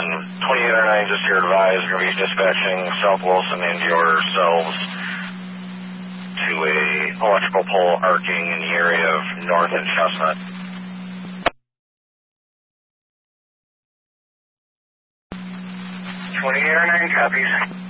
2809, just your advise, going to be dispatching South Wilson and yourselves to a electrical pole arcing in the area of North and Chestnut. 2809 copies.